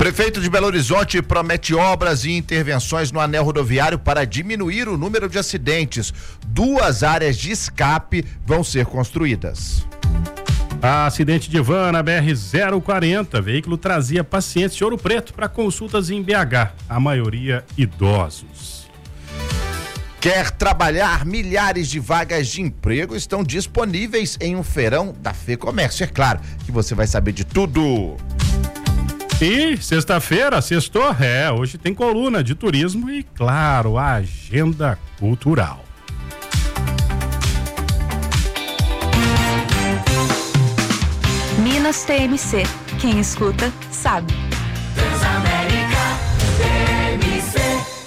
Prefeito de Belo Horizonte promete obras e intervenções no anel rodoviário para diminuir o número de acidentes. 2 áreas de escape vão ser construídas. Acidente de van na BR-040. Veículo trazia pacientes de Ouro Preto para consultas em BH, a maioria idosos. Quer trabalhar? Milhares de vagas de emprego estão disponíveis em um feirão da FEComércio. É claro que você vai saber de tudo. E sexta-feira, sextou, hoje tem coluna de turismo e, claro, a agenda cultural. Minas TMC, quem escuta sabe. Transamérica TMC.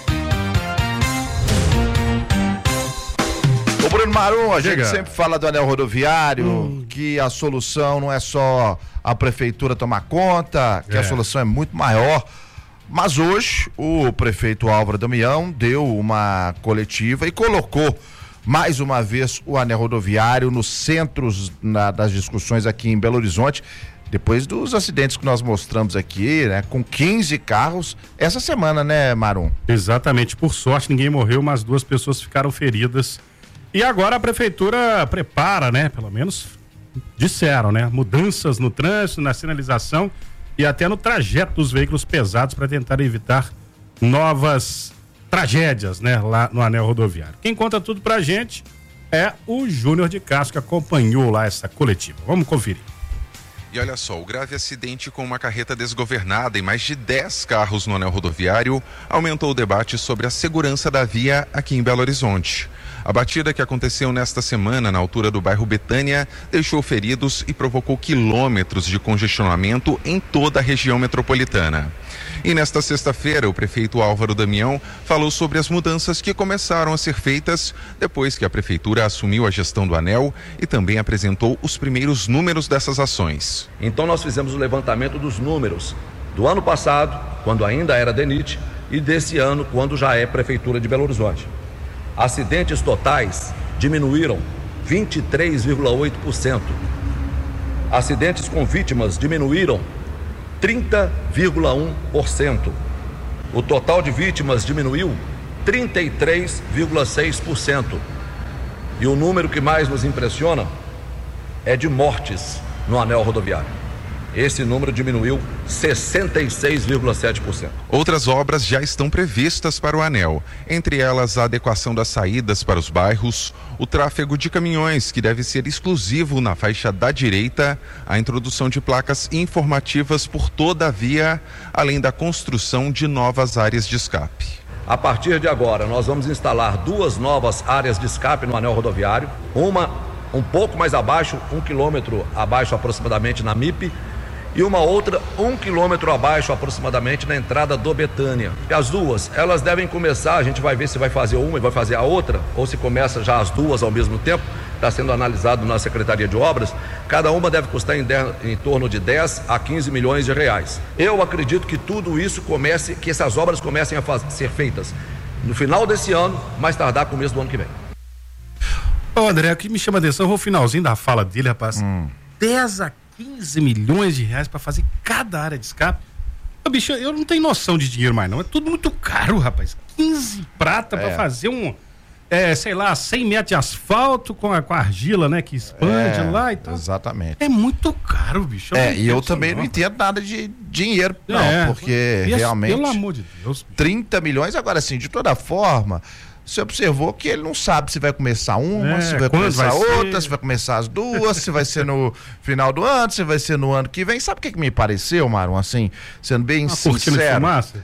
Ô Bruno Marum, a gente sempre fala do anel rodoviário, que a solução não é só a prefeitura tomar conta, que a solução é muito maior. Mas hoje o prefeito Álvaro Damião deu uma coletiva e colocou mais uma vez o anel rodoviário nos centros das discussões aqui em Belo Horizonte, depois dos acidentes que nós mostramos aqui, né? Com 15 carros essa semana, né, Marum? Exatamente, por sorte ninguém morreu, mas 2 pessoas ficaram feridas. E agora a prefeitura prepara, né? Pelo menos disseram, né? Mudanças no trânsito, na sinalização e até no trajeto dos veículos pesados para tentar evitar novas tragédias, né? Lá no anel rodoviário. Quem conta tudo pra gente é o Júnior de Castro, que acompanhou lá essa coletiva. Vamos conferir. E olha só, o grave acidente com uma carreta desgovernada e mais de 10 carros no anel rodoviário aumentou o debate sobre a segurança da via aqui em Belo Horizonte. A batida que aconteceu nesta semana na altura do bairro Betânia deixou feridos e provocou quilômetros de congestionamento em toda a região metropolitana. E nesta sexta-feira, o prefeito Álvaro Damião falou sobre as mudanças que começaram a ser feitas depois que a prefeitura assumiu a gestão do anel e também apresentou os primeiros números dessas ações. Então nós fizemos o levantamento dos números do ano passado, quando ainda era DENIT, e desse ano, quando já é Prefeitura de Belo Horizonte. Acidentes totais diminuíram 23,8%. Acidentes com vítimas diminuíram 30,1%. O total de vítimas diminuiu 33,6%. E o número que mais nos impressiona é de mortes no anel rodoviário. Esse número diminuiu 66,7%. Outras obras já estão previstas para o anel, entre elas a adequação das saídas para os bairros, o tráfego de caminhões, que deve ser exclusivo na faixa da direita, a introdução de placas informativas por toda a via, além da construção de novas áreas de escape. A partir de agora, nós vamos instalar 2 novas áreas de escape no anel rodoviário, uma um pouco mais abaixo, 1 quilômetro abaixo aproximadamente na MIP, e uma outra 1 quilômetro abaixo aproximadamente na entrada do Betânia. E as duas, elas devem começar, a gente vai ver se vai fazer uma e vai fazer a outra, ou se começa já as duas ao mesmo tempo, está sendo analisado na Secretaria de Obras. Cada uma deve custar em torno de 10 a 15 milhões de reais. Eu acredito que tudo isso comece, que essas obras comecem a ser feitas no final desse ano, mais tardar começo do ano que vem. Ô André, o que me chama a atenção é o finalzinho da fala dele, rapaz. 10 a 15 milhões de reais para fazer cada área de escape. Ô, bicho, eu não tenho noção de dinheiro mais não, é tudo muito caro, rapaz. 15 prata para fazer sei lá, 100 metros de asfalto com a argila, né, que expande lá e tal. Exatamente. É muito caro, bicho. E eu também não entendo nada de dinheiro, não, porque realmente... Pelo amor de Deus. 30 milhões, agora sim, de toda forma... Você observou que ele não sabe se vai começar uma, se vai começar outra, se vai começar as duas, se vai ser no final do ano, se vai ser no ano que vem. Sabe o que me pareceu, Marum, assim, sendo bem sincero?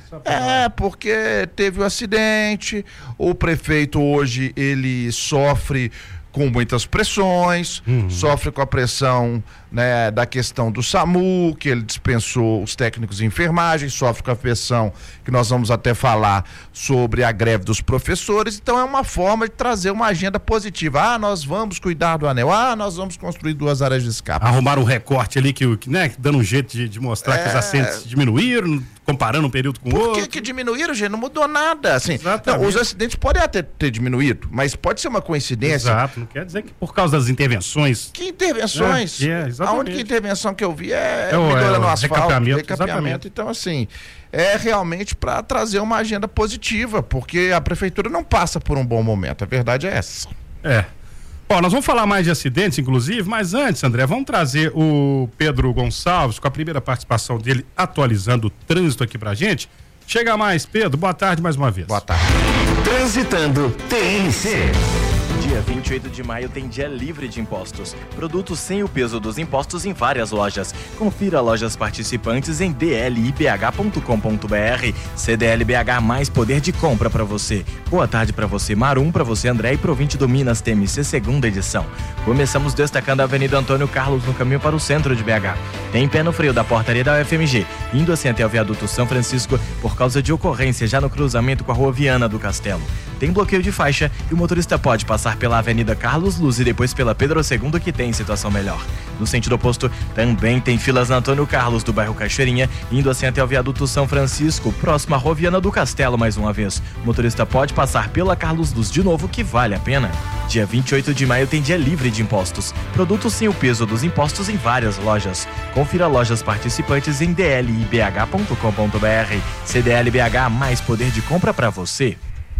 Porque teve o acidente, o prefeito hoje, ele sofre com muitas pressões, sofre com a pressão, né, da questão do SAMU, que ele dispensou os técnicos de enfermagem, sofre com a pressão que nós vamos até falar sobre a greve dos professores. Então é uma forma de trazer uma agenda positiva. Nós vamos cuidar do anel, nós vamos construir 2 áreas de escape. Arrumaram um recorte ali que né, dando um jeito de mostrar que os acidentes diminuíram, comparando um período com o outro. Por que diminuíram, gente? Não mudou nada. Assim, não, os acidentes podem até ter diminuído, mas pode ser uma coincidência. Exato, não quer dizer que por causa das intervenções. Que intervenções? Exatamente. A única intervenção que eu vi é melhorando o asfalto, recapeamento. Então, assim, é realmente para trazer uma agenda positiva, porque a prefeitura não passa por um bom momento. A verdade é essa. Bom, nós vamos falar mais de acidentes, inclusive, mas antes, André, vamos trazer o Pedro Gonçalves com a primeira participação dele atualizando o trânsito aqui pra gente. Chega mais, Pedro. Boa tarde mais uma vez. Boa tarde. Transitando TNC. Dia 28 de maio tem dia livre de impostos. Produtos sem o peso dos impostos em várias lojas. Confira lojas participantes em dlibh.com.br. CDLBH, mais poder de compra para você. Boa tarde para você, Marum, para você, André, e pro ouvinte do Minas TMC, segunda edição. Começamos destacando a Avenida Antônio Carlos no caminho para o centro de BH. Tem pé no freio da portaria da UFMG, indo assim até o viaduto São Francisco por causa de ocorrência já no cruzamento com a Rua Viana do Castelo. Tem bloqueio de faixa e o motorista pode passar pela Avenida Carlos Luz e depois pela Pedro II, que tem situação melhor. No sentido oposto, também tem filas na Antônio Carlos do bairro Cachoeirinha, indo assim até o viaduto São Francisco, próximo à Rua Viana do Castelo mais uma vez. O motorista pode passar pela Carlos Luz de novo, que vale a pena. Dia 28 de maio tem dia livre de impostos. Produtos sem o peso dos impostos em várias lojas. Confira lojas participantes em dlibh.com.br. CDLBH, mais poder de compra para você.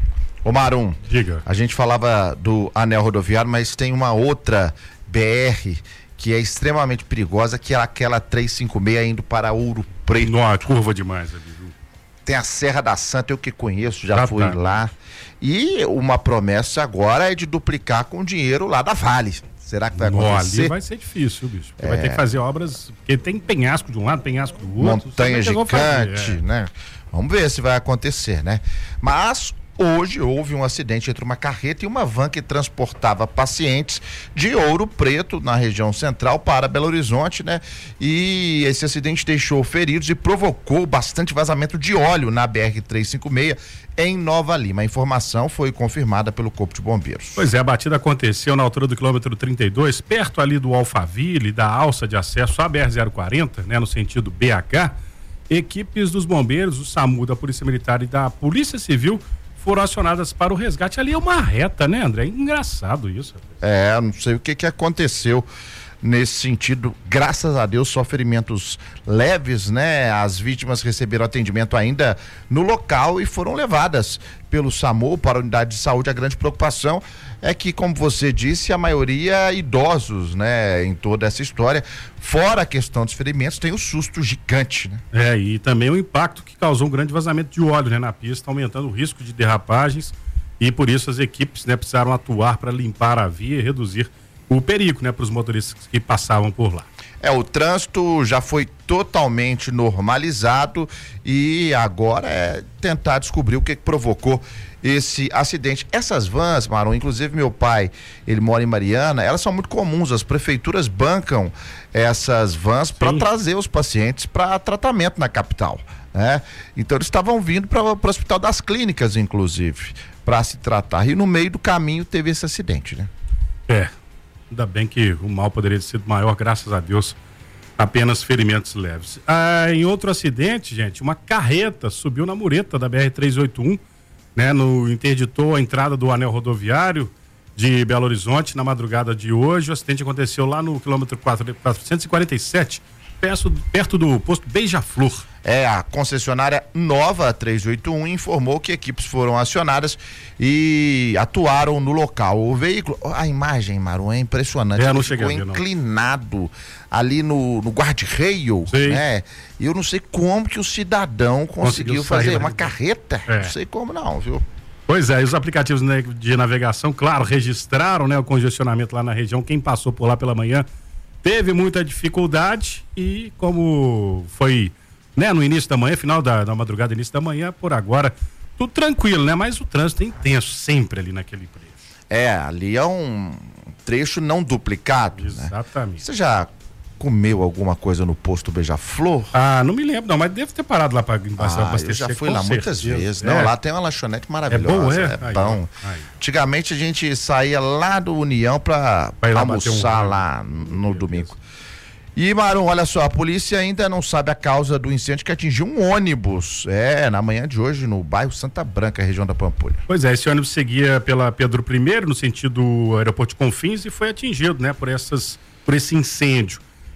Ô Marum, diga. A gente falava do anel rodoviário, mas tem uma outra BR que é extremamente perigosa, que é aquela 356 indo para Ouro Preto. Nossa, curva demais ali, viu? Tem a Serra da Santa, eu que conheço, já fui lá. E uma promessa agora é de duplicar com dinheiro lá da Vale. Será que vai acontecer? Ali vai ser difícil, bicho. Porque vai ter que fazer obras, porque tem penhasco de um lado, penhasco do outro. Montanha gigante, né? Vamos ver se vai acontecer, né? Mas hoje houve um acidente entre uma carreta e uma van que transportava pacientes de Ouro Preto, na região central, para Belo Horizonte, né? E esse acidente deixou feridos e provocou bastante vazamento de óleo na BR-356 em Nova Lima. A informação foi confirmada pelo Corpo de Bombeiros. Pois é, a batida aconteceu na altura do quilômetro 32, perto ali do Alphaville, da alça de acesso à BR-040, né? No sentido BH. Equipes dos bombeiros, o SAMU, da Polícia Militar e da Polícia Civil foram acionadas para o resgate. Ali é uma reta, né, André? Engraçado isso. Não sei o que aconteceu nesse sentido. Graças a Deus, só ferimentos leves, né? As vítimas receberam atendimento ainda no local e foram levadas pelo SAMU para a unidade de saúde. A grande preocupação é que, como você disse, a maioria idosos, né? Em toda essa história, fora a questão dos ferimentos, tem o susto gigante, né? E também o impacto que causou um grande vazamento de óleo, né, na pista, aumentando o risco de derrapagens, e por isso as equipes, né, precisaram atuar para limpar a via e reduzir o perigo, né, para os motoristas que passavam por lá. O trânsito já foi totalmente normalizado e agora é tentar descobrir o que provocou esse acidente. Essas vans, Marum, inclusive meu pai, ele mora em Mariana, elas são muito comuns, as prefeituras bancam essas vans para trazer os pacientes para tratamento na capital, né? Então eles estavam vindo para o Hospital das Clínicas, inclusive, para se tratar, e no meio do caminho teve esse acidente, né? Ainda bem que o mal poderia ter sido maior, graças a Deus, apenas ferimentos leves. Em outro acidente, gente, uma carreta subiu na mureta da BR-381, né, interditou a entrada do anel rodoviário de Belo Horizonte na madrugada de hoje. O acidente aconteceu lá no quilômetro 447, perto do posto Beija-Flor. A concessionária Nova 381 informou que equipes foram acionadas e atuaram no local. O veículo, a imagem, Maru, é impressionante. Ele ficou inclinado ali no guarda-reio, né? E eu não sei como que o cidadão conseguiu fazer uma carreta. Não sei como não, viu? Pois é, e os aplicativos de navegação, claro, registraram, né, o congestionamento lá na região. Quem passou por lá pela manhã teve muita dificuldade e como foi, né, no início da manhã, final da madrugada, início da manhã, por agora, tudo tranquilo, né? Mas o trânsito é intenso sempre ali naquele trecho. Ali é um trecho não duplicado. Exatamente. Né? Você já comeu alguma coisa no posto Beija-Flor? Não me lembro, não, mas devo ter parado lá para abastecer. Eu já fui lá muitas vezes. Não, lá tem uma lanchonete É maravilhosa. bom, é bom. Antigamente a gente saía lá do União para almoçar lá no domingo. E, Marum, olha só, a polícia ainda não sabe a causa do incêndio que atingiu um ônibus, na manhã de hoje, no bairro Santa Branca, região da Pampulha. Pois é, esse ônibus seguia pela Pedro I, no sentido do aeroporto de Confins, e foi atingido, né, por esse incêndio.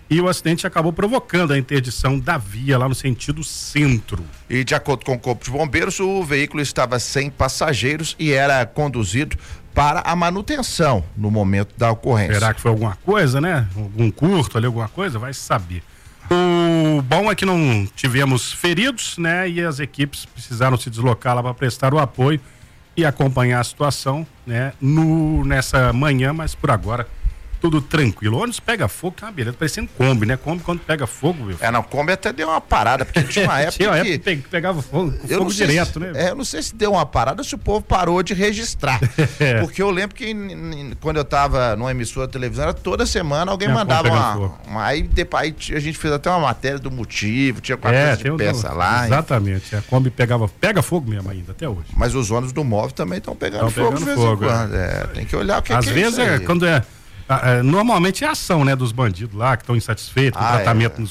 e o acidente acabou provocando a interdição da via lá no sentido centro. E de acordo com o Corpo de Bombeiros, o veículo estava sem passageiros e era conduzido para a manutenção no momento da ocorrência. Será que foi alguma coisa, né? Algum curto ali, alguma coisa? Vai saber. O bom é que não tivemos feridos, né? E as equipes precisaram se deslocar lá para prestar o apoio e acompanhar a situação, né? Nessa manhã, mas por agora tudo tranquilo. O ônibus pega fogo, que é uma beleza, parecendo Kombi, né? Kombi quando pega fogo, meu filho. Não, Kombi até deu uma parada, porque tinha uma época que pegava fogo direto, né? Eu não sei se deu uma parada, se o povo parou de registrar. Porque eu lembro que quando eu tava numa emissora de televisão, era toda semana alguém mandava uma aí depois a gente fez até uma matéria do motivo, tinha qualquer coisa de peça lá. Exatamente, a Kombi pega fogo mesmo ainda, até hoje. Mas os ônibus do móvel também estão pegando fogo de vez em quando. Tem que olhar o que às vezes quando normalmente é ação, né, dos bandidos lá que estão insatisfeitos com o tratamento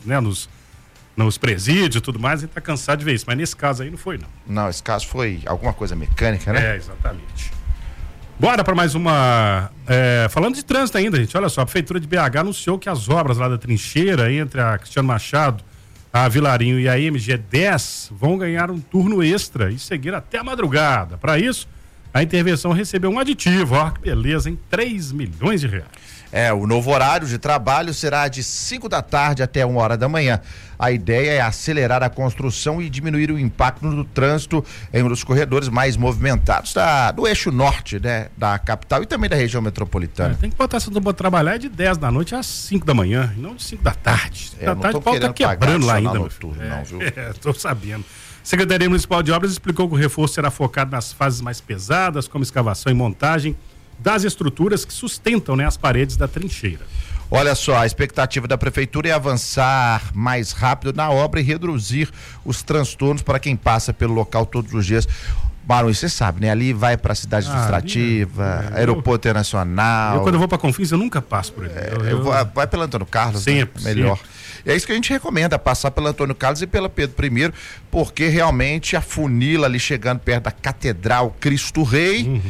nos presídios e tudo mais, a gente tá cansado de ver isso, mas nesse caso aí não foi, não. Não, esse caso foi alguma coisa mecânica, né? Exatamente. Bora para mais uma, falando de trânsito ainda, gente, olha só, a Prefeitura de BH anunciou que as obras lá da trincheira entre a Cristiano Machado, a Vilarinho e a MG 10 vão ganhar um turno extra e seguir até a madrugada. Para isso, a intervenção recebeu um aditivo, ó, que beleza, em 3 milhões de reais. O novo horário de trabalho será de 5 da tarde até 1 hora da manhã. A ideia é acelerar a construção e diminuir o impacto no trânsito em um dos corredores mais movimentados do eixo norte, né, da capital e também da região metropolitana. Tem que botar essa turma trabalhar de 10 da noite às 5 da manhã, e não de 5 da tarde. 5 da tarde o pau tá quebrando lá ainda. Noturno, não, viu? Tô sabendo. A Secretaria Municipal de Obras explicou que o reforço será focado nas fases mais pesadas, como escavação e montagem das estruturas que sustentam, né, as paredes da trincheira. Olha só, a expectativa da prefeitura é avançar mais rápido na obra e reduzir os transtornos para quem passa pelo local todos os dias. Barão, você sabe, né? Ali vai para a cidade administrativa, aeroporto internacional. Quando eu vou para Confins, eu nunca passo por ele. Vai pelo Antônio Carlos, sempre, né? Melhor. E é isso que a gente recomenda, passar pelo Antônio Carlos e pela Pedro I, porque realmente a funila ali chegando perto da Catedral Cristo Rei,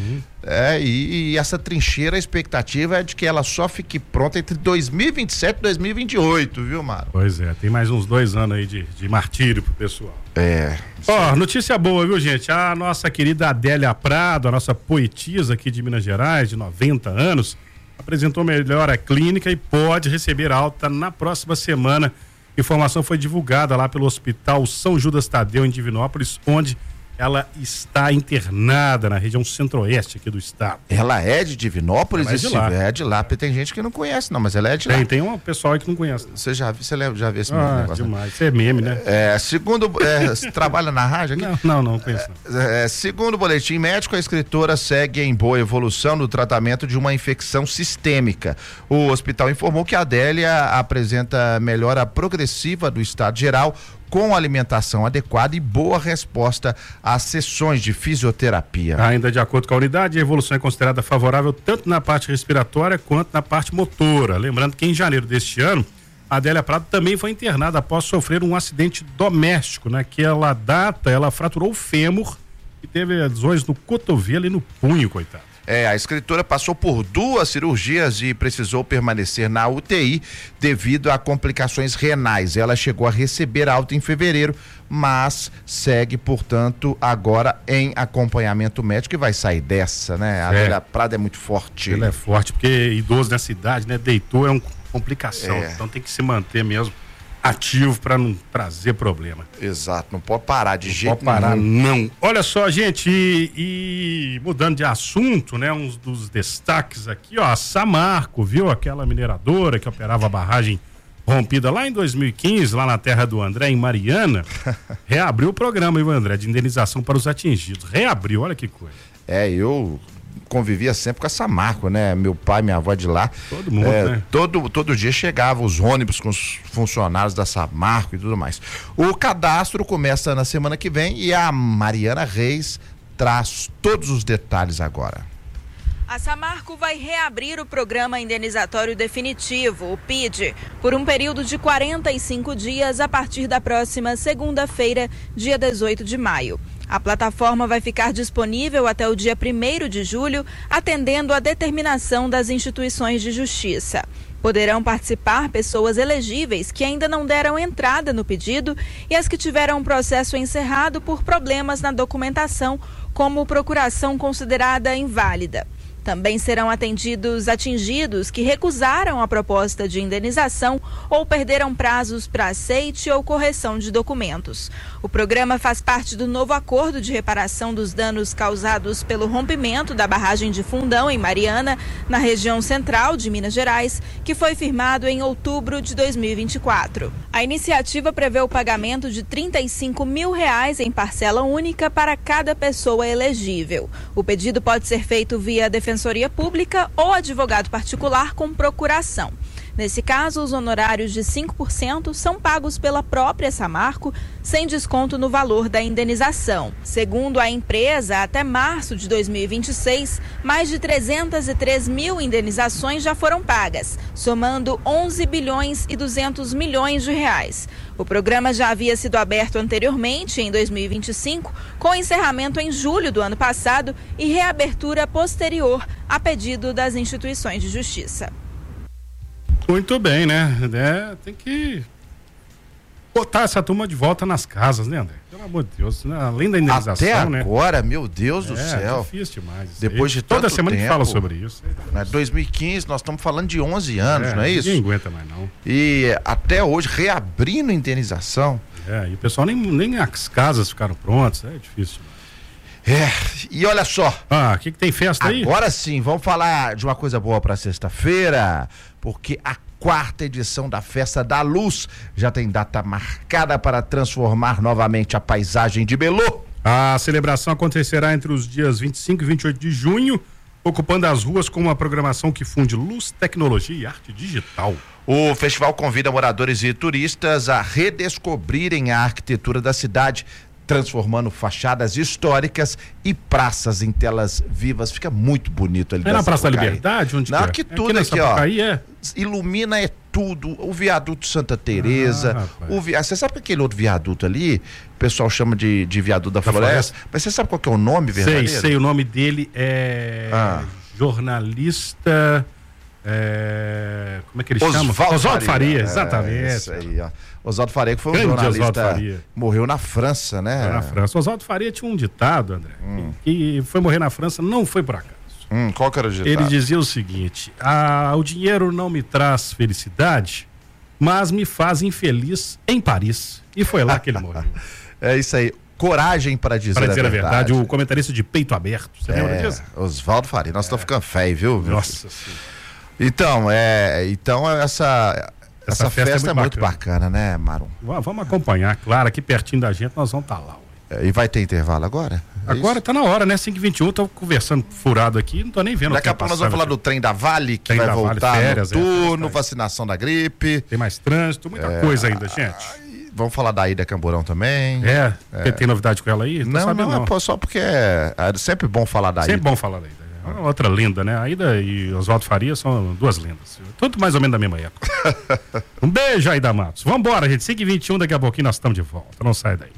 e essa trincheira, a expectativa é de que ela só fique pronta entre 2027 e 2028, viu, Mário? Pois é, tem mais uns 2 anos aí de martírio pro pessoal. Notícia boa, viu, gente? A nossa querida Adélia Prado, a nossa poetisa aqui de Minas Gerais, de 90 anos, apresentou melhora clínica e pode receber alta na próxima semana. Informação foi divulgada lá pelo Hospital São Judas Tadeu, em Divinópolis, onde ela está internada na região centro-oeste aqui do estado. Ela é de Divinópolis? Ela é de lá, porque tem gente que não conhece, não, mas ela é de lá. Tem um pessoal aí que não conhece. Você já viu esse negócio? Demais. Isso é meme, né? Você trabalha na rádio aqui? Não conheço. Segundo o boletim médico, a escritora segue em boa evolução no tratamento de uma infecção sistêmica. O hospital informou que a Adélia apresenta melhora progressiva do estado geral, com alimentação adequada e boa resposta às sessões de fisioterapia. Ainda de acordo com a unidade, a evolução é considerada favorável tanto na parte respiratória quanto na parte motora. Lembrando que em janeiro deste ano, a Adélia Prado também foi internada após sofrer um acidente doméstico. Naquela data, ela fraturou o fêmur e teve lesões no cotovelo e no punho, coitado. A escritora passou por 2 cirurgias e precisou permanecer na UTI devido a complicações renais. Ela chegou a receber alta em fevereiro, mas segue, portanto, agora em acompanhamento médico e vai sair dessa, né? A Adélia Prado é muito forte. Ela é forte, porque idoso nessa idade, né? Deitou é uma complicação, então tem que se manter mesmo ativo para não trazer problema. Exato, não pode parar de jeito nenhum. Não pode parar, não. Olha só, gente, e mudando de assunto, né, uns dos destaques aqui, ó, a Samarco, viu, aquela mineradora que operava a barragem rompida lá em 2015, lá na terra do André, em Mariana, reabriu o programa, viu, André, de indenização para os atingidos. Reabriu, olha que coisa. Eu convivia sempre com a Samarco, né? Meu pai, minha avó de lá. Todo mundo, né? Todo dia chegavam os ônibus com os funcionários da Samarco e tudo mais. O cadastro começa na semana que vem e a Mariana Reis traz todos os detalhes agora. A Samarco vai reabrir o programa indenizatório definitivo, o PID, por um período de 45 dias a partir da próxima segunda-feira, dia 18 de maio. A plataforma vai ficar disponível até o dia 1º de julho, atendendo à determinação das instituições de justiça. Poderão participar pessoas elegíveis que ainda não deram entrada no pedido e as que tiveram o processo encerrado por problemas na documentação, como procuração considerada inválida. Também serão atingidos que recusaram a proposta de indenização ou perderam prazos para aceite ou correção de documentos. O programa faz parte do novo acordo de reparação dos danos causados pelo rompimento da barragem de Fundão, em Mariana, na região central de Minas Gerais, que foi firmado em outubro de 2024. A iniciativa prevê o pagamento de R$ 35 mil em parcela única para cada pessoa elegível. O pedido pode ser feito via Defensoria Pública ou advogado particular com procuração. Nesse caso, os honorários de 5% são pagos pela própria Samarco, sem desconto no valor da indenização. Segundo a empresa, até março de 2026, mais de 303 mil indenizações já foram pagas, somando 11 bilhões e 200 milhões de reais. O programa já havia sido aberto anteriormente, em 2025, com encerramento em julho do ano passado e reabertura posterior a pedido das instituições de justiça. Muito bem, né? Tem que botar essa turma de volta nas casas, né, André? Pelo amor de Deus, né? Além da indenização, até agora, né? Meu Deus do céu. É difícil demais. Depois de toda tanto semana tempo, a gente fala sobre isso. 2015, nós estamos falando de 11 anos, não é isso? Ninguém aguenta mais, não. E até hoje, reabrindo indenização. E o pessoal nem as casas ficaram prontas, é difícil. E olha só. O que tem festa aí? Agora sim, vamos falar de uma coisa boa para sexta-feira, porque a 4ª edição da Festa da Luz já tem data marcada para transformar novamente a paisagem de Belo. A celebração acontecerá entre os dias 25 e 28 de junho, ocupando as ruas com uma programação que funde luz, tecnologia e arte digital. O festival convida moradores e turistas a redescobrirem a arquitetura da cidade, transformando fachadas históricas e praças em telas vivas. Fica muito bonito ali. É na Praça da Liberdade? Onde não, que tudo aqui, ó. Ilumina tudo. O viaduto Santa Teresa. Você sabe aquele outro viaduto ali? O pessoal chama de viaduto da Floresta. Mas você sabe qual que é o nome verdadeiro? Sei. O nome dele é jornalista. Como é que ele chama? Oswaldo Faria, exatamente. Isso aí, ó. Oswaldo Faria, que foi um jornalista, morreu na França, né? Morreu na França. Oswaldo Faria tinha um ditado, André, que foi morrer na França não foi por acaso. Qual que era o ditado? Ele dizia o seguinte: o dinheiro não me traz felicidade, mas me faz infeliz em Paris. E foi lá que ele morreu. É isso aí. Coragem para dizer a verdade. O comentarista de peito aberto. Você lembra disso? Oswaldo Faria. Nós estamos ficando feio, viu? Nossa. Então, essa festa é muito bacana, né, Marum? Vamos acompanhar, claro, aqui pertinho da gente nós vamos estar lá. E vai ter intervalo agora? Agora tá na hora, né? 5h21, tô conversando furado aqui, não tô nem vendo. Daqui a pouco nós vamos falar do trem da Vale, que vai voltar férias, noturno, vacinação da gripe. Tem mais trânsito, muita coisa ainda, gente. Vamos falar da Ida Camburão também. Tem novidade com ela aí? Não, só porque é sempre bom falar da Ida. Sempre bom falar da Ida. Outra linda, né? A Ida e Oswaldo Faria são duas lindas. Tudo mais ou menos da mesma época. Um beijo, Aida Matos. Vambora, gente. 5h21, daqui a pouquinho nós estamos de volta. Não sai daí.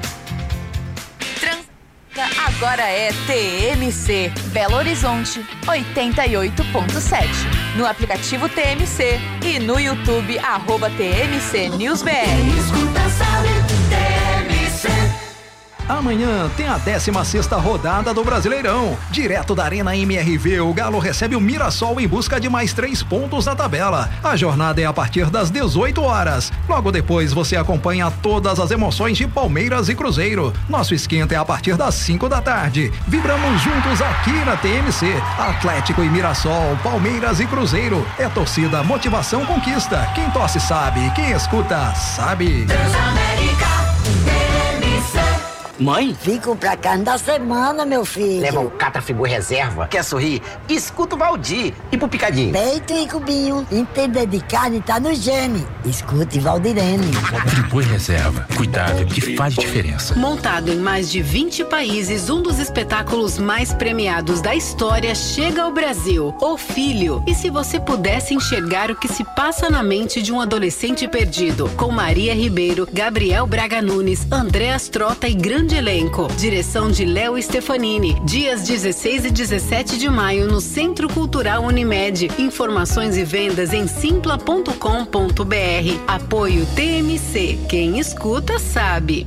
Agora é TMC, Belo Horizonte 88.7. No aplicativo TMC e no YouTube, @TMC News BR. Escuta, sabe, TMC. Amanhã tem a 16ª rodada do Brasileirão. Direto da Arena MRV, o Galo recebe o Mirassol em busca de mais 3 pontos na tabela. A jornada é a partir das 18 horas. Logo depois você acompanha todas as emoções de Palmeiras e Cruzeiro. Nosso esquenta é a partir das 5 da tarde. Vibramos juntos aqui na TMC. Atlético e Mirassol, Palmeiras e Cruzeiro. É torcida, motivação, conquista. Quem torce sabe, quem escuta sabe. Transamérica, TMC. Mãe? Vim comprar carne da semana, meu filho. Leva um Catafigu reserva. Quer sorrir? Escuta o Valdir. E pro picadinho? Peito e cubinho. Entender de carne tá no gene. Escute Valdirene. Frigo reserva. Cuidado que faz diferença. Montado em mais de 20 países, um dos espetáculos mais premiados da história chega ao Brasil. O Filho. E se você pudesse enxergar o que se passa na mente de um adolescente perdido? Com Maria Ribeiro, Gabriel Braga Nunes, André Astrota e grande de elenco. Direção de Léo Stefanini. Dias 16 e 17 de maio no Centro Cultural Unimed. Informações e vendas em simpla.com.br. Apoio TMC. Quem escuta sabe.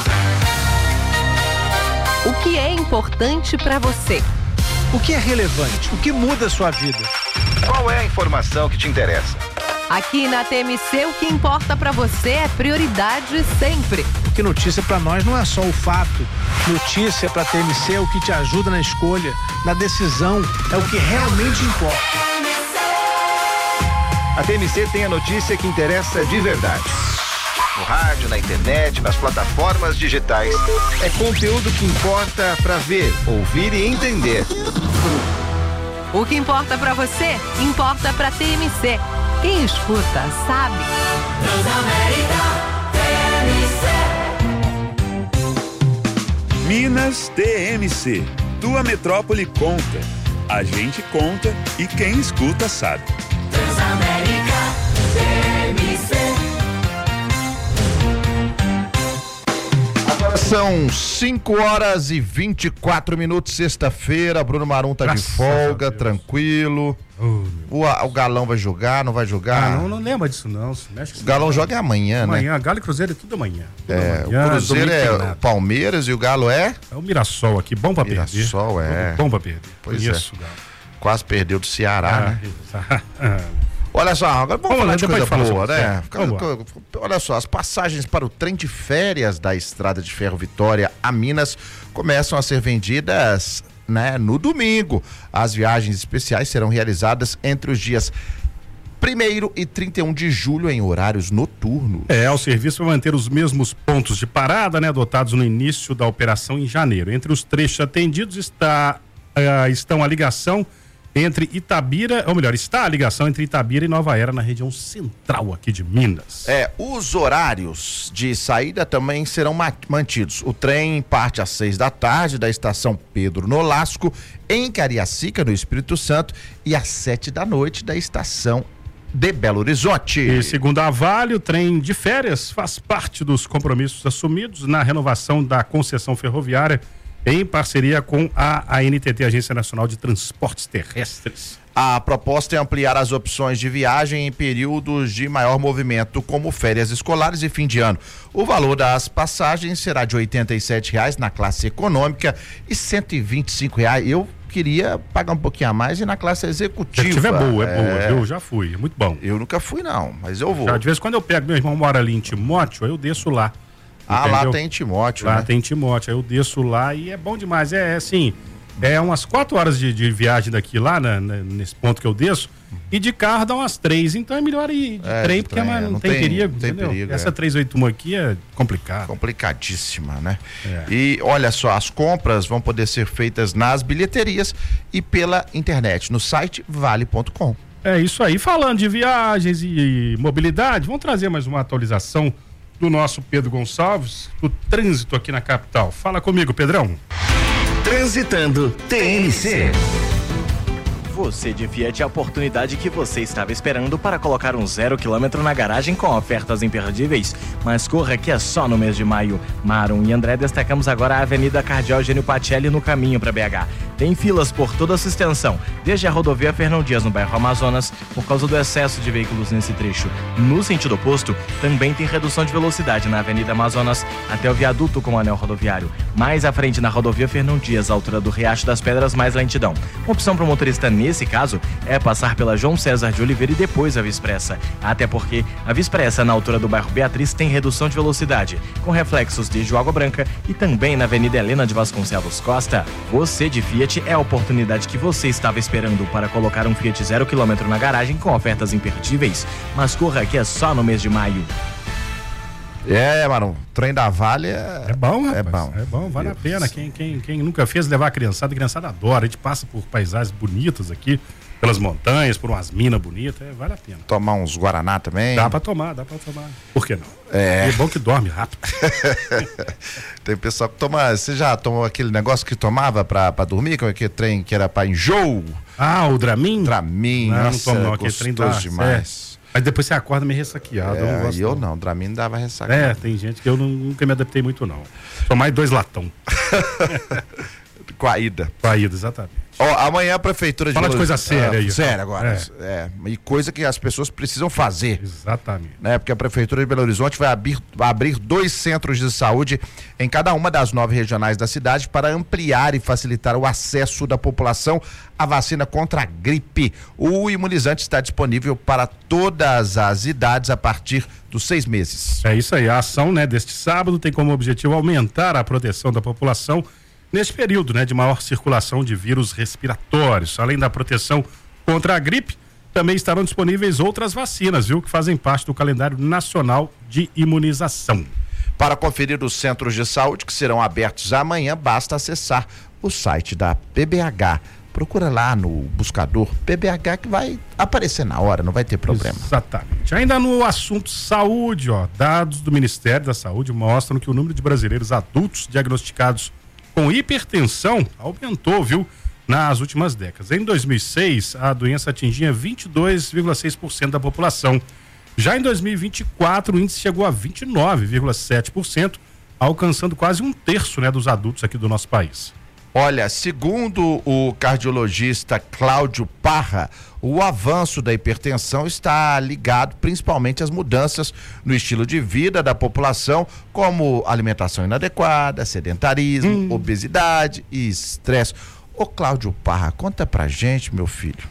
O que é importante para você? O que é relevante? O que muda a sua vida? Qual é a informação que te interessa? Aqui na TMC, o que importa para você é prioridade sempre. Porque notícia para nós não é só o fato. Notícia para TMC é o que te ajuda na escolha, na decisão, é o que realmente importa. A TMC tem a notícia que interessa de verdade. No rádio, na internet, nas plataformas digitais. É conteúdo que importa para ver, ouvir e entender. O que importa para você, importa para TMC. Quem escuta, sabe. Minas TMC. Tua metrópole conta. A gente conta e quem escuta sabe. Transamérica TMC. Agora são 5h24, sexta-feira. Bruno Marum tá de folga, tranquilo. O Galão vai jogar, não vai jogar? Não lembra disso não. O Galão joga amanhã, né? Amanhã, Galo e Cruzeiro é tudo amanhã. O Cruzeiro é o Palmeiras e o Galo é? É o Mirassol aqui, bom pra perder. Mirassol, é. Bom pra perder. Pois é. Galo. Quase perdeu do Ceará, né? Olha só, agora vamos falar de coisa boa, né? Olha só, as passagens para o trem de férias da Estrada de Ferro Vitória a Minas começam a ser vendidas, né, no domingo. As viagens especiais serão realizadas entre os dias 1º e 31 de julho em horários noturnos. O serviço vai manter os mesmos pontos de parada, né, adotados no início da operação em janeiro. Entre os trechos atendidos estão a ligação entre Itabira, ou melhor, está a ligação entre Itabira e Nova Era, na região central aqui de Minas. Os horários de saída também serão mantidos. O trem parte às 6 da tarde da estação Pedro Nolasco, em Cariacica, no Espírito Santo, e às 7 da noite da estação de Belo Horizonte. E segundo a Vale, o trem de férias faz parte dos compromissos assumidos na renovação da concessão ferroviária em parceria com a ANTT, Agência Nacional de Transportes Terrestres. A proposta é ampliar as opções de viagem em períodos de maior movimento, como férias escolares e fim de ano. O valor das passagens será de R$ 87,00 na classe econômica e R$ 125,00. Eu queria pagar um pouquinho a mais e na classe executiva. É boa. Eu já fui, é muito bom. Eu nunca fui não, mas eu vou. De vez em quando eu pego, meu irmão mora ali em Timóteo, aí eu desço lá. Entendeu? Lá tem Timóteo, Lá né? tem Timóteo, aí eu desço lá e é bom demais, assim, umas 4 horas de viagem daqui lá, nesse ponto que eu desço, e de carro dá umas 3, então é melhor ir de trem, porque não tem perigo, entendeu? Essa 381 aqui é complicada. Complicadíssima, né? E olha só, as compras vão poder ser feitas nas bilheterias e pela internet, no site vale.com. É isso aí, falando de viagens e mobilidade, vamos trazer mais uma atualização do nosso Pedro Gonçalves, do trânsito aqui na capital. Fala comigo, Pedrão. Transitando TMC. Você de Fiat, a oportunidade que você estava esperando para colocar um 0 km na garagem com ofertas imperdíveis. Mas corra que é só no mês de maio. Marum e André, destacamos agora a Avenida Cardeal Gênio Pacelli no caminho para BH. Tem filas por toda a sua extensão, desde a rodovia Fernão Dias no bairro Amazonas, por causa do excesso de veículos nesse trecho. No sentido oposto, também tem redução de velocidade na Avenida Amazonas até o viaduto com o anel rodoviário. Mais à frente na rodovia Fernão Dias, à altura do Riacho das Pedras, mais lentidão. Uma opção para o motorista nesse caso é passar pela João César de Oliveira e depois a Via Expressa. Até porque a Via Expressa na altura do bairro Beatriz tem redução de velocidade, com reflexos desde o Água Branca e também na Avenida Helena de Vasconcelos Costa. Você de Fiat é a oportunidade que você estava esperando para colocar um Fiat 0 km na garagem com ofertas imperdíveis, mas corra que é só no mês de maio. Mano, trem da Vale é bom, rapaz. É bom, vale a pena. Quem nunca fez levar a criançada adora. A gente passa por paisagens bonitas aqui, pelas montanhas, por umas minas bonitas, vale a pena. Tomar uns Guaraná também? Dá pra tomar. Por que não? É bom que dorme rápido. Tem pessoal que toma. Você já tomou aquele negócio que tomava pra dormir? Como é que trem que era pra enjoo? O Dramin? Dramin, não tomo não, aquele trem demais. Mas depois você acorda meio ressaqueado. Eu não gosto. Não, Dramin não dava ressaca. Tem gente que eu nunca me adaptei muito, não. Só mais 2 latão. Com a ida, exatamente. Amanhã a prefeitura Fala de coisa séria aí. Sério agora. E coisa que as pessoas precisam fazer. Exatamente. Né? Porque a prefeitura de Belo Horizonte vai abrir 2 centros de saúde em cada uma das 9 regionais da cidade para ampliar e facilitar o acesso da população à vacina contra a gripe. O imunizante está disponível para todas as idades a partir dos 6 meses. É isso aí. A ação, né, deste sábado tem como objetivo aumentar a proteção da população neste período, né, de maior circulação de vírus respiratórios. Além da proteção contra a gripe, também estarão disponíveis outras vacinas, que fazem parte do calendário nacional de imunização. Para conferir os centros de saúde que serão abertos amanhã, basta acessar o site da PBH. Procura lá no buscador PBH que vai aparecer na hora, não vai ter problema. Exatamente. Ainda no assunto saúde, dados do Ministério da Saúde mostram que o número de brasileiros adultos diagnosticados com hipertensão aumentou, nas últimas décadas. Em 2006, a doença atingia 22,6% da população. Já em 2024, o índice chegou a 29,7%, alcançando quase 1/3, dos adultos aqui do nosso país. Olha, segundo o cardiologista Cláudio Parra, o avanço da hipertensão está ligado principalmente às mudanças no estilo de vida da população, como alimentação inadequada, sedentarismo, obesidade e estresse. Ô Cláudio Parra, conta pra gente, meu filho.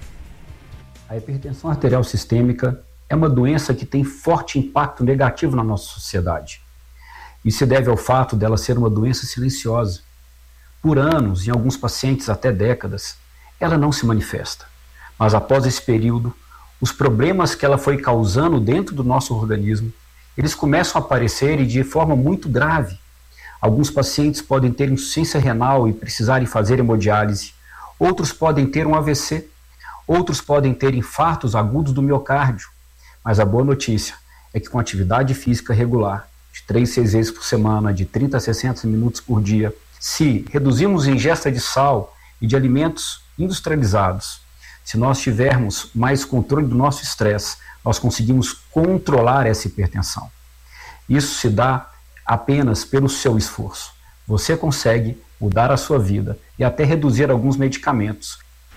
A hipertensão arterial sistêmica é uma doença que tem forte impacto negativo na nossa sociedade. Isso se deve ao fato dela ser uma doença silenciosa. Por anos, em alguns pacientes até décadas, ela não se manifesta. Mas após esse período, os problemas que ela foi causando dentro do nosso organismo, eles começam a aparecer e de forma muito grave. Alguns pacientes podem ter insuficiência renal e precisarem fazer hemodiálise. Outros podem ter um AVC. Outros podem ter infartos agudos do miocárdio. Mas a boa notícia é que com atividade física regular, de 3 a 6 vezes por semana, de 30 a 60 minutos por dia, se reduzirmos a ingesta de sal e de alimentos industrializados, se nós tivermos mais controle do nosso estresse, nós conseguimos controlar essa hipertensão. Isso se dá apenas pelo seu esforço. Você consegue mudar a sua vida e até reduzir alguns medicamentos.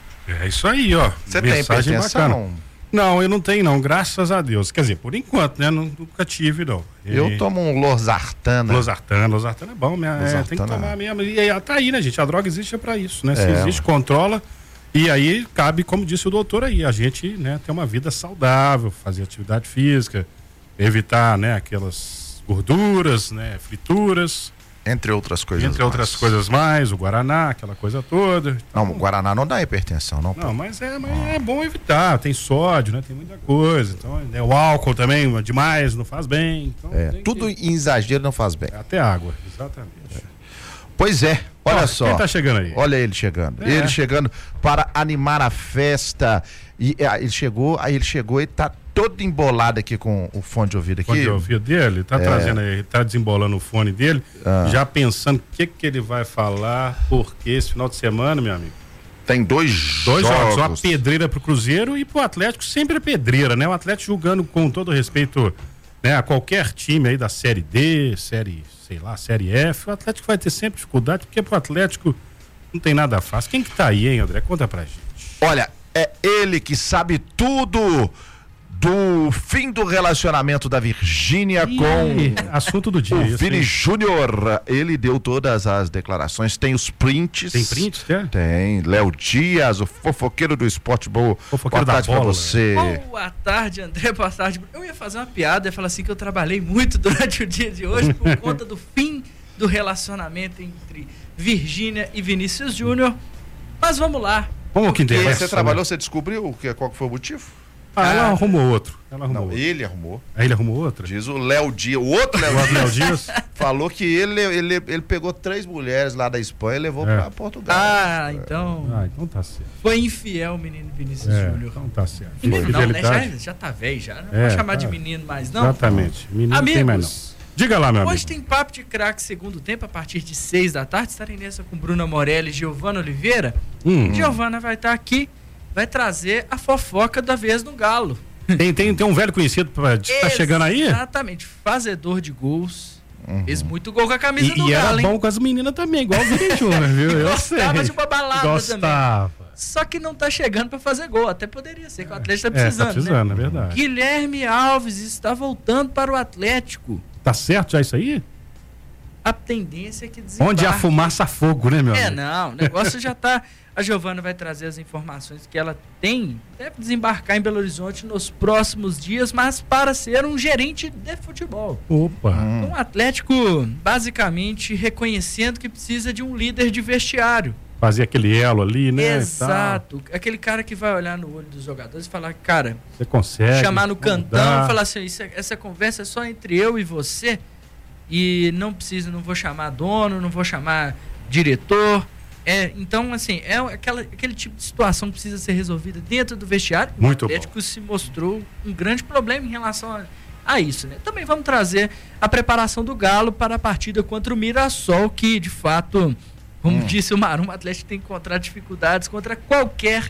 É isso aí, ó. Você tem hipertensão? Não, eu não tenho não, graças a Deus. Quer dizer, por enquanto, né? Nunca tive, não. Eu tomo um losartana. Losartana é bom, tem que tomar mesmo. E aí, tá aí, né, gente? A droga existe pra isso, né? Se existe, controla. E aí, cabe, como disse o doutor aí, a gente, né, ter uma vida saudável, fazer atividade física, evitar, né, aquelas gorduras, né, frituras. Entre outras coisas mais, o Guaraná, aquela coisa toda. Então, não, o Guaraná não dá hipertensão, não. Não, mas é bom evitar. Tem sódio, né? Tem muita coisa. Então, o álcool também, demais, não faz bem. Então, tudo em exagero não faz bem. Até água, exatamente. Pois é, olha só. Quem tá chegando aí? Olha ele chegando. Ele chegando para animar a festa. E ele chegou e tá todo embolado aqui com o fone de ouvido aqui. O fone de ouvido dele, tá trazendo aí, tá desembolando o fone dele, já pensando o que ele vai falar, porque esse final de semana, meu amigo, tem dois jogos. Uma pedreira pro Cruzeiro e pro Atlético sempre é pedreira, né? O Atlético julgando com todo respeito, né, a qualquer time aí da Série D, Série F, o Atlético vai ter sempre dificuldade, porque pro Atlético não tem nada fácil. Quem que tá aí, hein, André? Conta pra gente. Olha, é ele que sabe tudo do fim do relacionamento da Virgínia com assunto do dia, o Vini Júnior. Ele deu todas as declarações, tem os prints. Tem prints, Tem. Léo Dias, o fofoqueiro do esporte. Boa tarde pra você. Boa tarde, André, boa tarde. Eu ia fazer uma piada, ia falar assim que eu trabalhei muito durante o dia de hoje por conta do fim do relacionamento entre Virgínia e Vinícius Júnior. Mas vamos lá. Como que interessa? Você trabalhou, você descobriu qual que foi o motivo? Ela arrumou outro. Ele arrumou. Ele arrumou outro? Diz o Léo Dias, o outro Léo Dias, falou que ele pegou 3 mulheres lá da Espanha e levou pra Portugal. Então tá certo. Foi infiel o menino Vinícius Júnior. Então tá certo. Menino não, né? Já tá velho já. Não vou chamar de menino mais, não. Exatamente. Menino Amigos, não tem mais não. Diga lá, meu amigo. Hoje tem Papo de Craque segundo tempo, a partir de 6 da tarde. Estarei nessa com Bruna Morelli e Giovana Oliveira. Giovana vai estar aqui, vai trazer a fofoca da vez no Galo. Tem um velho conhecido que tá chegando aí? Exatamente, fazedor de gols. Fez muito gol com a camisa do Galo, e era hein? bom com as meninas também, igual o Vini Júnior, viu? Eu Gostava de uma balada Gostava. também. Só que não tá chegando pra fazer gol. Até poderia ser, que o Atlético tá precisando. Tá precisando, né? É verdade. Guilherme Alves está voltando para o Atlético. Tá certo já isso aí? A tendência é que desembarque. Onde há fumaça, fogo, né, meu amigo? Não, o negócio já tá... A Giovana vai trazer as informações que ela tem. Deve desembarcar em Belo Horizonte nos próximos dias, mas para ser um gerente de futebol. Opa! Um Atlético, basicamente, reconhecendo que precisa de um líder de vestiário. Fazer aquele elo ali, né? Exato. Aquele cara que vai olhar no olho dos jogadores e falar, cara... Você consegue. Chamar no cantão e falar assim, essa conversa é só entre eu e você e não vou chamar dono, não vou chamar diretor... Então, assim, aquele tipo de situação que precisa ser resolvida dentro do vestiário. Muito o Atlético se mostrou um grande problema em relação a isso, né? Também vamos trazer a preparação do Galo para a partida contra o Mirassol, que, de fato, como disse o Marum, o Atlético tem que encontrar dificuldades contra qualquer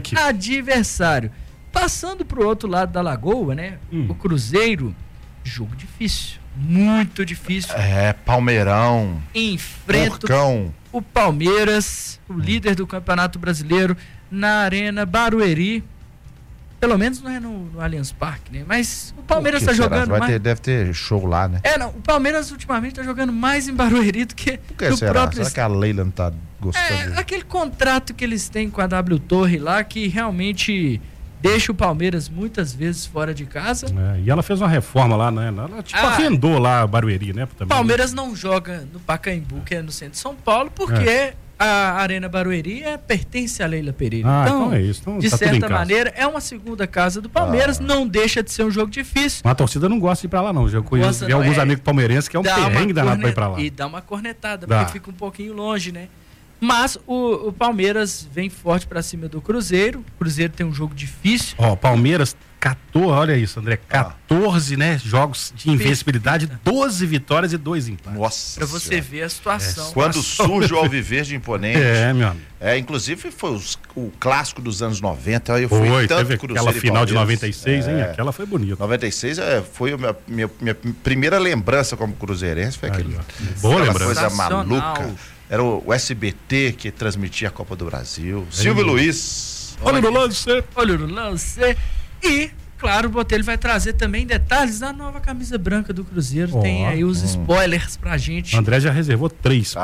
adversário. Passando para o outro lado da lagoa, né? O Cruzeiro, jogo difícil. Muito difícil. Palmeirão. Enfrenta Porcão. O Palmeiras, o líder do Campeonato Brasileiro, na Arena Barueri. Pelo menos não é no Allianz Parque, né? Mas o Palmeiras está jogando mais... Deve ter show lá, né? O Palmeiras ultimamente está jogando mais em Barueri do que no próprio... Será que a Leila não tá gostando? Aquele contrato que eles têm com a W Torre lá, que realmente... deixa o Palmeiras muitas vezes fora de casa. E ela fez uma reforma lá, né? Ela arrendou lá a Barueri, né? O Palmeiras não joga no Pacaembu, que é no centro de São Paulo, porque a Arena Barueri pertence a Leila Pereira. Então é isso. Então, de tá certa maneira, é uma segunda casa do Palmeiras, não deixa de ser um jogo difícil. Mas a torcida não gosta de ir pra lá, não. Já conheço alguns amigos palmeirenses que é um perrengue danado pra ir pra lá. E dá uma cornetada, porque fica um pouquinho longe, né? Mas o Palmeiras vem forte pra cima do Cruzeiro. O Cruzeiro tem um jogo difícil. Palmeiras, 14, olha isso, André, 14, né, jogos de invencibilidade, 12 vitórias e 2 empates. Nossa. Pra você ver a situação. Quando surge o Alviverde imponente. Meu amigo. Inclusive foi o clássico dos anos 90. Eu fui tanto teve Cruzeiro aquela final de 96, hein? Aquela foi bonita. 96 foi a minha primeira lembrança como cruzeirense. Foi aquela coisa maluca. Era o SBT que transmitia a Copa do Brasil. Silvio Luiz. Olha no lance. Olha no lance. E, claro, o Botelho vai trazer também detalhes da nova camisa branca do Cruzeiro. Tem aí os spoilers pra gente. O André já reservou 3.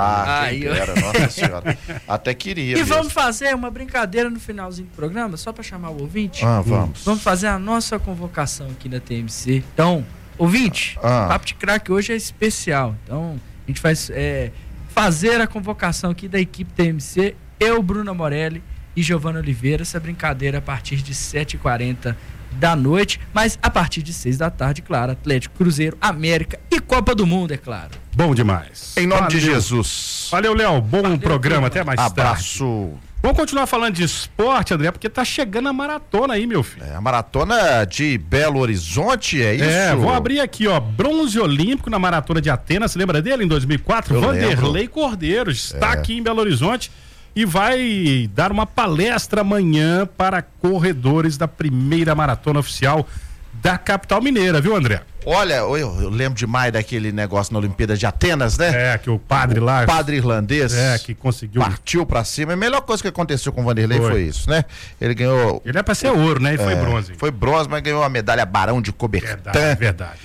Nossa senhora. Até queria. E vamos fazer uma brincadeira no finalzinho do programa, só pra chamar o ouvinte? Vamos. Vamos fazer a nossa convocação aqui na TMC. Então, ouvinte, o Papo de Craque hoje é especial. Então, a gente vai fazer a convocação aqui da equipe TMC, eu, Bruno Morelli e Giovana Oliveira, essa brincadeira a partir de 7h40 da noite, mas a partir de 6 da tarde, claro, Atlético, Cruzeiro, América e Copa do Mundo, é claro. Bom demais. Em nome de Jesus. Valeu, Léo, bom programa, até mais tarde. Abraço. Vamos continuar falando de esporte, André, porque tá chegando a maratona aí, meu filho. A maratona de Belo Horizonte, é isso? Vou abrir aqui, bronze olímpico na maratona de Atenas, você lembra dele em 2004? Vanderlei Cordeiro está aqui em Belo Horizonte e vai dar uma palestra amanhã para corredores da primeira maratona oficial da capital mineira, viu, André? Olha, eu lembro demais daquele negócio na Olimpíada de Atenas, né? Que o padre lá... O padre irlandês... que conseguiu... Partiu pra cima. A melhor coisa que aconteceu com o Vanderlei foi isso, né? Ele ganhou... Ele é pra ser ouro, né? E foi bronze. Foi bronze, mas ganhou a medalha Barão de Cobertã. Verdade.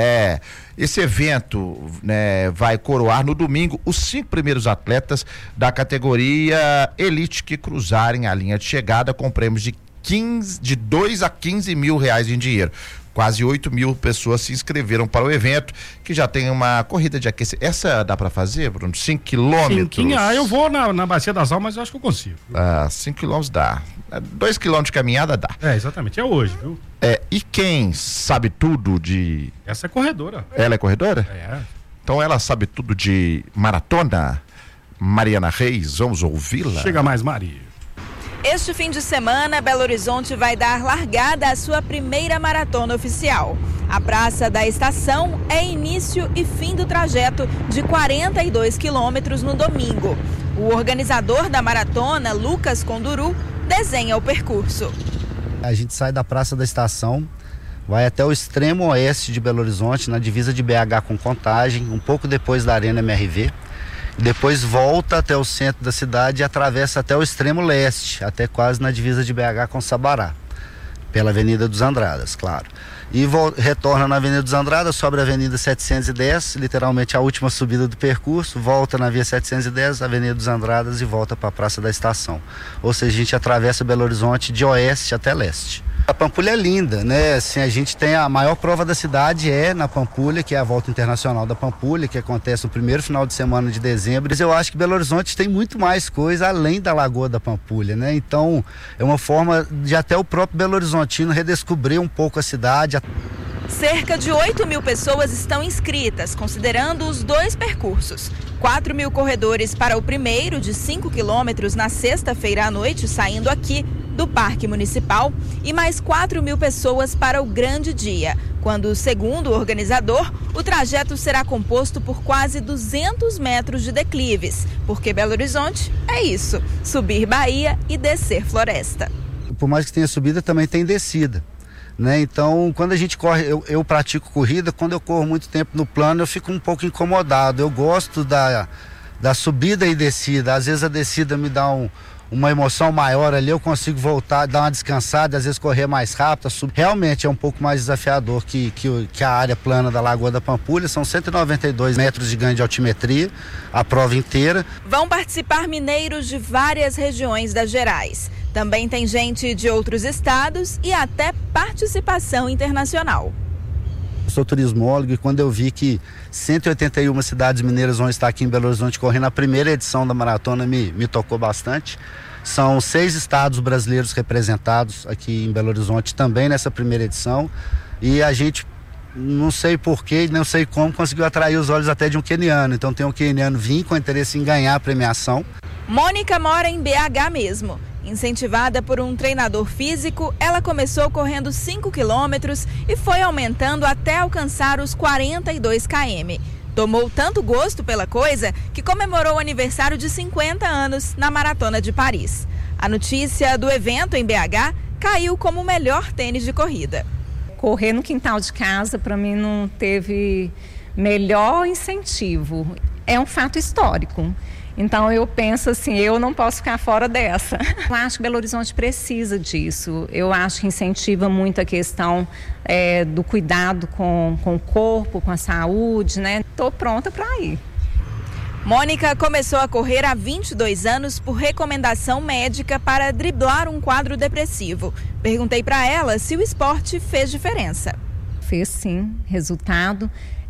Esse evento, né, vai coroar no domingo os 5 primeiros atletas da categoria Elite que cruzarem a linha de chegada com prêmios de 2 a 15 mil reais em dinheiro. Quase 8 mil pessoas se inscreveram para o evento, que já tem uma corrida de aquecimento. Essa dá para fazer, Bruno? 5 quilômetros? Eu vou na Bacia das Almas, mas eu acho que eu consigo. 5 quilômetros dá. 2 quilômetros de caminhada dá. Exatamente, é hoje, viu? E quem sabe tudo de... Essa é corredora. Ela é corredora? Então ela sabe tudo de maratona? Mariana Reis, vamos ouvi-la? Chega mais, Maria. Este fim de semana, Belo Horizonte vai dar largada à sua primeira maratona oficial. A Praça da Estação é início e fim do trajeto de 42 quilômetros no domingo. O organizador da maratona, Lucas Conduru, desenha o percurso. A gente sai da Praça da Estação, vai até o extremo oeste de Belo Horizonte, na divisa de BH com Contagem, um pouco depois da Arena MRV. Depois volta até o centro da cidade e atravessa até o extremo leste, até quase na divisa de BH com Sabará, pela Avenida dos Andradas, claro. E retorna na Avenida dos Andradas, sobe a Avenida 710, literalmente a última subida do percurso, volta na Via 710, Avenida dos Andradas e volta para a Praça da Estação. Ou seja, a gente atravessa Belo Horizonte de oeste até leste. A Pampulha é linda, né? Assim, a gente tem a maior prova da cidade na Pampulha, que é a Volta Internacional da Pampulha, que acontece no primeiro final de semana de dezembro. Mas eu acho que Belo Horizonte tem muito mais coisa além da Lagoa da Pampulha, né? Então, é uma forma de até o próprio Belo Horizontino redescobrir um pouco a cidade. Cerca de 8.000 pessoas estão inscritas, considerando os 2 percursos. 4.000 corredores para o primeiro, de 5 quilômetros, na sexta-feira à noite, saindo aqui do Parque Municipal, e mais 4.000 pessoas para o grande dia, quando, segundo o organizador, o trajeto será composto por quase 200 metros de declives, porque Belo Horizonte é isso, subir Bahia e descer Floresta. Por mais que tenha subida, também tem descida. Né? Então, quando a gente corre, eu pratico corrida, quando eu corro muito tempo no plano, eu fico um pouco incomodado. Eu gosto da subida e descida. Às vezes a descida me dá uma emoção maior ali, eu consigo voltar, dar uma descansada, às vezes correr mais rápido. Realmente é um pouco mais desafiador que a área plana da Lagoa da Pampulha. São 192 metros de ganho de altimetria, a prova inteira. Vão participar mineiros de várias regiões das Gerais. Também tem gente de outros estados e até participação internacional. Eu sou turismólogo e quando eu vi que 181 cidades mineiras vão estar aqui em Belo Horizonte correndo a primeira edição da maratona, me tocou bastante. São 6 estados brasileiros representados aqui em Belo Horizonte também nessa primeira edição. E a gente, não sei porquê, não sei como, conseguiu atrair os olhos até de um queniano. Então tem um queniano vindo com interesse em ganhar a premiação. Mônica mora em BH mesmo. Incentivada por um treinador físico, ela começou correndo 5 quilômetros e foi aumentando até alcançar os 42 km. Tomou tanto gosto pela coisa que comemorou o aniversário de 50 anos na Maratona de Paris. A notícia do evento em BH caiu como o melhor tênis de corrida. Correr no quintal de casa, para mim, não teve melhor incentivo. É um fato histórico. Então eu penso assim, eu não posso ficar fora dessa. Eu acho que Belo Horizonte precisa disso. Eu acho que incentiva muito a questão do cuidado com o corpo, com a saúde, né? Estou pronta para ir. Mônica começou a correr há 22 anos por recomendação médica para driblar um quadro depressivo. Perguntei para ela se o esporte fez diferença. Fez sim, resultado.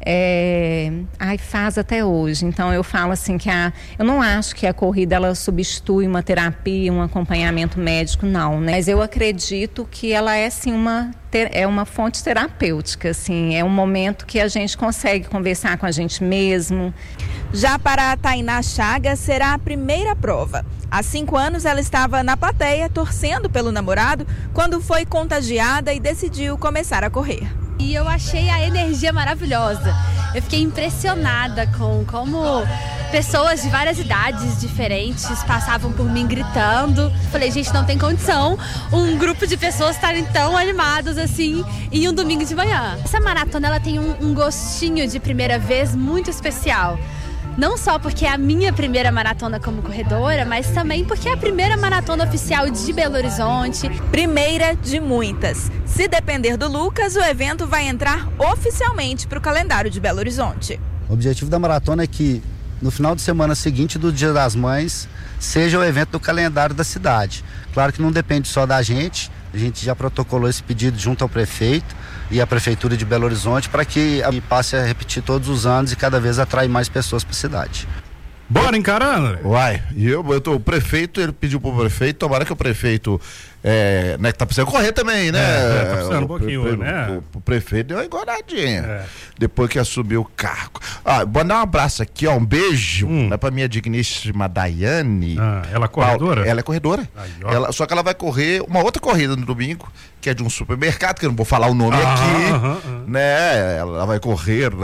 Faz até hoje. Então eu falo assim que eu não acho que a corrida ela substitui uma terapia, um acompanhamento médico, não, né? Mas eu acredito que ela é sim uma fonte terapêutica, assim, é um momento que a gente consegue conversar com a gente mesmo. Já para a Tainá Chagas será a primeira prova. Há 5 anos ela estava na plateia torcendo pelo namorado quando foi contagiada e decidiu começar a correr. E eu achei a energia maravilhosa. Eu fiquei impressionada com como pessoas de várias idades diferentes passavam por mim gritando. Falei, gente, não tem condição um grupo de pessoas estarem tão animados assim em um domingo de manhã. Essa maratona ela tem um gostinho de primeira vez muito especial. Não só porque é a minha primeira maratona como corredora, mas também porque é a primeira maratona oficial de Belo Horizonte. Primeira de muitas. Se depender do Lucas, o evento vai entrar oficialmente para o calendário de Belo Horizonte. O objetivo da maratona é que no final de semana seguinte do Dia das Mães seja o evento do calendário da cidade. Claro que não depende só da gente. A gente já protocolou esse pedido junto ao prefeito e à Prefeitura de Belo Horizonte para que passe a repetir todos os anos e cada vez atrai mais pessoas para a cidade. Bora encarar, André? Uai, o prefeito, ele pediu pro prefeito, tomara que o prefeito, né, que tá precisando correr também, né? Tá precisando um pouquinho, né? O prefeito deu uma engordadinha, depois que assumiu o cargo. Vou dar um abraço aqui, um beijo, né, pra minha digníssima Daiane. Ela é corredora? Ela é corredora. Só que ela vai correr uma outra corrida no domingo, que é de um supermercado, que eu não vou falar o nome aqui, né? Ela vai correr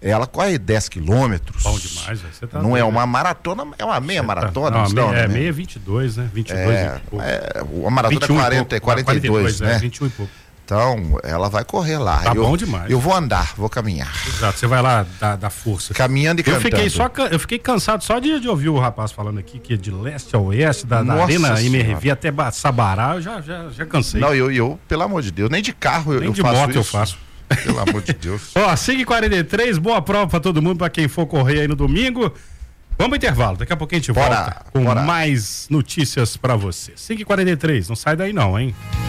Ela corre 10 quilômetros. Bom demais, você tá não doido, é uma maratona, é uma meia maratona. Meia 22, né? 22 e pouco. A maratona é 42, né? 21 e pouco. Então, ela vai correr lá. Tá bom demais. Eu vou andar, vou caminhar. Exato, você vai lá dar força. Caminhando e cantando. Eu fiquei cansado só de ouvir o rapaz falando aqui, que de leste a oeste, da Arena MRV até Sabará, eu já cansei. Não, eu, pelo amor de Deus, nem de carro eu faço. Nem de moto eu faço. Pelo amor de Deus. Ó, 5h43, boa prova pra todo mundo, pra quem for correr aí no domingo. Vamos pro intervalo, daqui a pouquinho a gente volta com mais notícias pra você. 5h43, não sai daí não, hein?